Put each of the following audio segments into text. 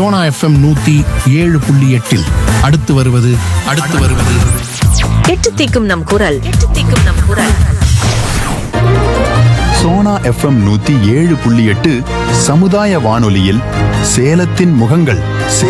Sona FM 107.8 அடுத்து வருவது எட்டு தீக்கும் நம் குரல் சோனா எஃப்எம் 107.8 சமுதாய வானொலியில் சேலத்தின் முகங்கள்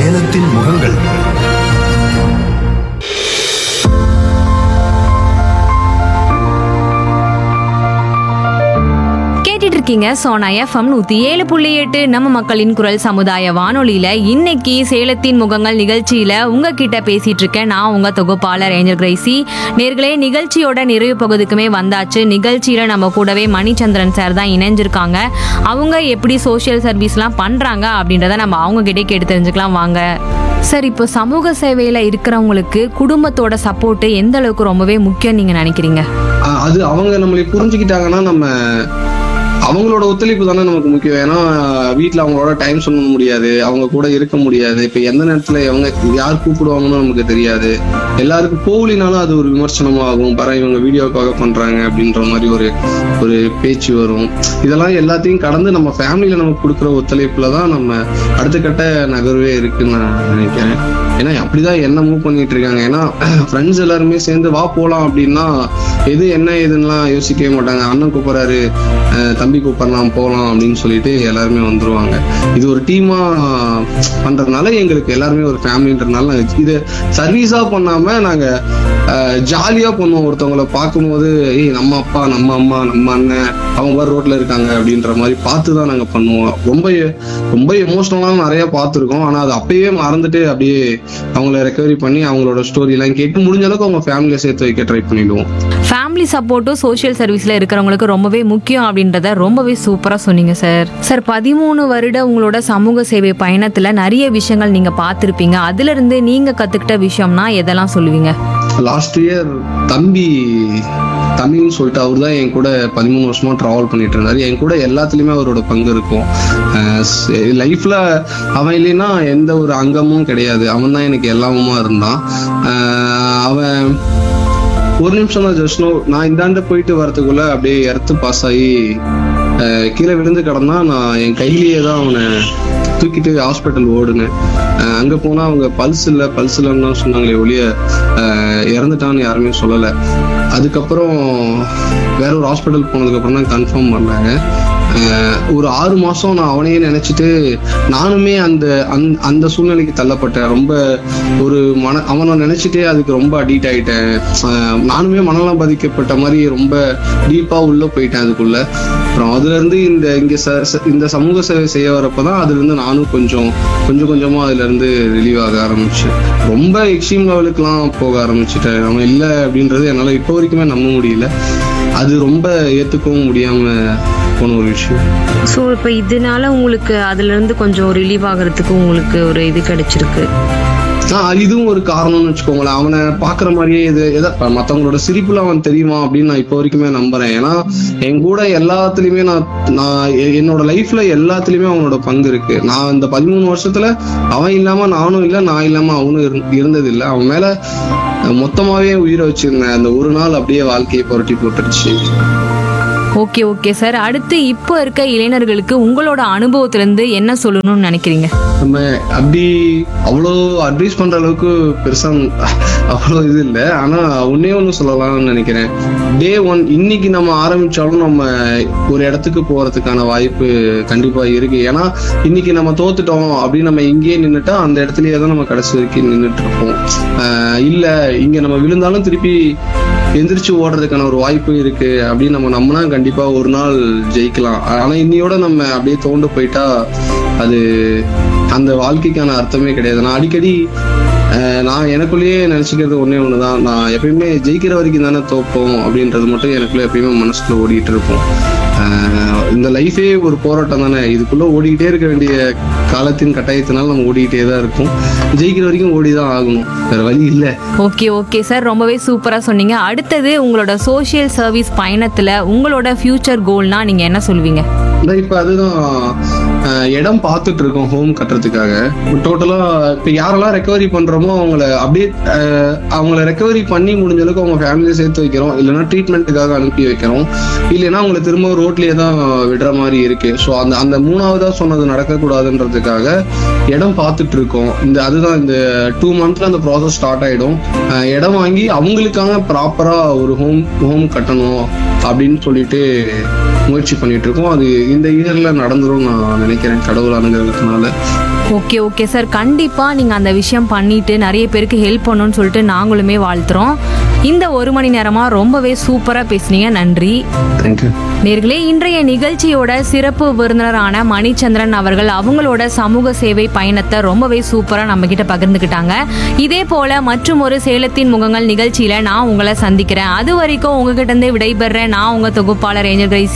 இருக்கீங்க சோனா எஃப்எம் 107.8 நம்ம மக்களின் குரல் சமுதாய வானொலியில இன்னைக்கு சேலத்தின் முகங்கள் நிகழ்ச்சியில உங்ககிட்ட பேசிட்டு இருக்கேன். நான் உங்க தொகுப்பாளர் ஏஞ்சல் கிரேசி. நேர்களே, நிகழ்ச்சியோட நிறைவு பகுதிக்குமே வந்தாச்சு. நிகழ்ச்சியில நம்ம கூடவே மணிச்சந்திரன் சார் தான் இணைஞ்சிருக்காங்க. அவங்க எப்படி சோஷியல் சர்வீஸ்லாம் பண்றாங்க அப்படின்றத நம்ம அவங்க கிட்டே கேட்டு தெரிஞ்சுக்கலாம் வாங்க. சார், இப்போ சமூக சேவையில இருக்கிறவங்களுக்கு குடும்பத்தோட சப்போர்ட் எந்த அளவுக்கு ரொம்பவே முக்கியம் நீங்க நினைக்கிறீங்க? அது அவங்க நம்மளை புரிஞ்சுக்கிட்டாங்கன்னா நம்ம அவங்களோட ஒத்துழைப்பு தானே நமக்கு முக்கியம். ஏன்னா வீட்டுல அவங்களோட டைம் சொல்ல முடியாது, அவங்க கூட இருக்க முடியாது. இப்ப எந்த நேரத்துல அவங்க யார் கூப்பிடுவாங்கன்னு நமக்கு தெரியாது. எல்லாருக்கும் போகலினாலும் அது ஒரு விமர்சனமாகும். இவங்க வீடியோக்காக பண்றாங்க அப்படின்ற மாதிரி ஒரு பேச்சு வரும். இதெல்லாம் எல்லாத்தையும் கடந்து நம்ம ஃபேமிலியில நமக்கு கொடுக்குற ஒத்துழைப்புலதான் நம்ம அடுத்த கட்ட நகர்வே இருக்குன்னு நான் நினைக்கிறேன். ஏன்னா அப்படிதான் என்ன மூவ் பண்ணிட்டு இருக்காங்க. ஏன்னா ஃப்ரெண்ட்ஸ் எல்லாருமே சேர்ந்து வா போலாம் அப்படின்னா எது என்ன ஏதுன்னெலாம் யோசிக்கவே மாட்டாங்க. அண்ணன் கூப்பிட்றாரு, தம்பி கூப்பிடலாம் போகலாம் அப்படின்னு சொல்லிட்டு எல்லாருமே வந்துருவாங்க. இது ஒரு டீமா பண்றதுனால எங்களுக்கு எல்லாருமே ஒரு ஃபேமிலின்றதுனால இது சர்வீஸா பண்ணாம நாங்க ஜாலியா பண்ணுவோம். ஒருத்தவங்களை பார்க்கும்போது நம்ம அப்பா, நம்ம அம்மா, நம்ம அண்ணன் அவங்க வேற ரோட்ல இருக்காங்க அப்படின்ற மாதிரி பார்த்துதான் நாங்க பண்ணுவோம். ரொம்ப ரொம்ப எமோஷனலாக நிறைய பார்த்துருக்கோம். ஆனா அது அப்பயே மறந்துட்டு அப்படியே அவங்கள ரெக்கவரி பண்ணி அவங்களோட ஸ்டோரி எல்லாம் கேட்டு முடிஞ்ச அளவுக்கு அவங்க ஃபேமிலியை சேர்த்து வைக்க ட்ரை பண்ணிடுவோம். ஃபேமிலி சப்போர்ட்டும் சோஷியல் சர்வீஸ்ல இருக்கிறவங்களுக்கு ரொம்பவே முக்கியம் அப்படின்றத ரொம்பவே சூப்பரா சொன்னீங்க சார். சார், 13 வருட உங்களோட சமூக சேவை பயணத்துல நிறைய விஷயங்கள் நீங்க பார்த்திருப்பீங்க. அதுல இருந்து நீங்க கத்துக்கிட்ட விஷயம்னா எதெல்லாம் சொல்லுவீங்க? லாஸ்ட் இயர் தம்பி தமிழ்னு சொல்லிட்டு அவர் தான் என் கூட 13 வருஷமா டிராவல் பண்ணிட்டு இருந்தாரு. என் கூட எல்லாத்துலயுமே அவரோட பங்கு இருக்கும். லைஃப்ல அவன் இல்லைன்னா எந்த ஒரு அங்கமும் கிடையாது. அவன் தான் எனக்கு எல்லாமுமா இருந்தான். அவன் ஒரு நிமிஷம் தான் ஜஸ்ட் நான் இந்தாண்ட போயிட்டு வரதுக்குள்ள அப்படியே எர்த்து பாஸ் ஆகி கீழே விழுந்து கிடந்தா. நான் என் கையிலேயே தான் அவனை தூக்கிட்டு ஹாஸ்பிட்டல் ஓடுனேன். அங்க போனா அவங்க பல்ஸ் இல்லைன்னு சொன்னாங்களே ஒழிய இறந்துட்டான்னு யாருமே சொல்லலை. அதுக்கப்புறம் வேற ஒரு ஹாஸ்பிட்டல் போனதுக்கு அப்புறம் தான் கன்ஃபார்ம் பண்ணாங்க. ஒரு 6 மாசம் நான் அவனையே நினைச்சிட்டு நானுமே அந்த சூழ்நிலைக்கு தள்ளப்பட்டேன். ரொம்ப ஒரு அவனை நினைச்சிட்டே அதுக்கு ரொம்ப அடிக்ட் ஆயிட்டேன். நானுமே மனநலம் பாதிக்கப்பட்ட மாதிரி ரொம்ப டீப்பா உள்ள போயிட்டேன் அதுக்குள்ள. அப்புறம் அதுல இருந்து இந்த சமூக சேவை செய்ய வரப்பதான் அதுல இருந்து நானும் கொஞ்சமா அதுல இருந்து ரிலீவ் ஆக ஆரம்பிச்சேன். ரொம்ப எக்ஸ்ட்ரீம் லெவலுக்குலாம் போக ஆரம்பிச்சுட்டேன். அவன் இல்லை அப்படின்றது என்னால இப்போ வரைக்குமே நம்ப முடியல. அது ரொம்ப ஏத்துக்கவும் முடியாம போன ஒரு விஷயம். ஸோ இப்போ இதனால உங்களுக்கு அதுல இருந்து கொஞ்சம் ரிலீவ் ஆகிறதுக்கு உங்களுக்கு ஒரு இது கிடைச்சிருக்கு. இதுவும் ஒரு காரணம்னு வச்சுக்கோங்களேன். அவனை பாக்குற மாதிரியே மத்தவங்களோட சிரிப்புல அவன் தெரியுமா அப்படின்னு நான் இப்போ வரைக்குமே நம்புறேன். ஏன்னா என் கூட எல்லாத்துலயுமே நான் என்னோட லைஃப்ல எல்லாத்துலயுமே அவனோட பங்கு இருக்கு. நான் இந்த 13 வருஷத்துல அவன் இல்லாம நானும் இல்லை, நான் இல்லாம அவனும் இருந்தது இல்லை. அவன் மேல மொத்தமாவே உயிரை வச்சிருந்தேன். அந்த ஒரு நாள் அப்படியே வாழ்க்கையை புரட்டி போட்டுருச்சு. ஓகே சார், அடுத்து இப்போ இருக்க இளைஞர்களுக்கு உங்களோட அனுபவத்திலிருந்து என்ன சொல்லணும்னு நினைக்கிறீங்க? நம்ம அப்படி அவ்வளோ அட்வைஸ் பண்ற அளவுக்கு பெருசா அவ்வளோ இது இல்லை. ஆனா ஒண்ணு சொல்லலாம்னு நினைக்கிறேன். டே 1 இன்னைக்கு நம்ம ஆரம்பிச்சாலும் நம்ம ஒரு இடத்துக்கு போறதுக்கான வாய்ப்பு கண்டிப்பா இருக்கு. ஏன்னா இன்னைக்கு நம்ம தோத்துட்டோம் அப்படின்னு நம்ம இங்கேயே நின்றுட்டா அந்த இடத்துலயே தான் நம்ம கடைசி வரைக்கும் நின்றுட்டு இருப்போம். இல்ல இங்க நம்ம விழுந்தாலும் திருப்பி எந்திரிச்சு ஓடுறதுக்கான ஒரு வாய்ப்பு இருக்கு அப்படின்னு நம்ம நம்பினா கண்டிப்பா ஒரு நாள் ஜெயிக்கலாம். ஆனா இன்னையோட நம்ம அப்படியே தோண்டு போயிட்டா அது அந்த வாழ்க்கைக்கான அர்த்தமே கிடையாது. நான் அடிக்கடி நான் எனக்குள்ளேயே நினைச்சுக்கிறது ஒண்ணுதான். நான் எப்பயுமே ஜெயிக்கிற வரைக்கும் தானே தோப்போம் அப்படின்றது மட்டும் எனக்குள்ள எப்பயுமே மனசுக்குள்ள ஓடிட்டு இருக்கும். இந்த லைஃபே ஒரு போராட்டம் தானே. இதுக்குள்ள ஓடிக்கிட்டே இருக்க வேண்டிய காலத்தின் கட்டாயத்தினால நம்ம ஓடிக்கிட்டே தான் இருக்கும். ஜெயிக்கிற வரைக்கும் ஓடிதான் ஆகணும், வேற வழி இல்லை. ஓகே சார், ரொம்பவே சூப்பரா சொன்னீங்க. அடுத்தது உங்களோட சோஷியல் சர்வீஸ் பயணத்துல உங்களோட ஃபியூச்சர் கோல்னா நீங்க என்ன சொல்லுவீங்க? இப்ப அதுதான் இடம் பார்த்துட்டு இருக்கோம் ஹோம் கட்டுறதுக்காக. டோட்டலா இப்ப யாரெல்லாம் ரெக்கவரி பண்றோமோ அவங்கள ரெக்கவரி பண்ணி முடிஞ்ச அளவுக்கு அவங்க ஃபேமிலியை சேர்த்து வைக்கிறோம். இல்லைன்னா ட்ரீட்மெண்ட்டுக்காக அனுப்பி வைக்கிறோம். இல்லைன்னா அவங்களை திரும்ப ஒரு ரோட்லயே தான் விடுற மாதிரி இருக்கு. ஸோ அந்த அந்த மூணாவதா சொன்னது நடக்கக்கூடாதுன்றதுக்காக இடம் பார்த்துட்டு இருக்கோம். அதுதான் இந்த 2 monthsல அந்த ப்ராசஸ் ஸ்டார்ட் ஆயிடும். இடம் வாங்கி அவங்களுக்காக ப்ராப்பரா ஒரு ஹோம் கட்டணும் அப்படின்னு சொல்லிட்டு முயற்சி பண்ணிட்டு இருக்கோம். அது இந்த இயர்ல நடந்துரும் நான் நினைக்கிறேன், கடவுள் அனுகிரகத்தினால. ஓகே ஓகே சார், கண்டிப்பா நீங்க அந்த விஷயம் பண்ணிட்டு நிறைய பேருக்கு ஹெல்ப் பண்ணணும்னு சொல்லிட்டு நாங்களுமே வாழ்த்துறோம். இந்த 1 மணி நேரமா ரொம்பவே சூப்பரா பேசுனீங்க, நன்றி. தேங்க்யூ. நேர்களே, இன்றைய நிகழ்ச்சியோட சிறப்பு விருந்தினரான மணிச்சந்திரன் அவர்கள் அவங்களோட சமூக சேவை பயணத்தை ரொம்பவே சூப்பரா நம்ம கிட்ட பகிர்ந்துக்கிட்டாங்க. இதே போல மற்றும் ஒரு சேலத்தின் முகங்கள் நிகழ்ச்சியில நான் உங்களை சந்திக்கிறேன். அது வரைக்கும் உங்ககிட்ட இருந்து விடைபெறேன். நான் உங்க தொகுப்பாளர் ஏஞ்சல் கிரைசி.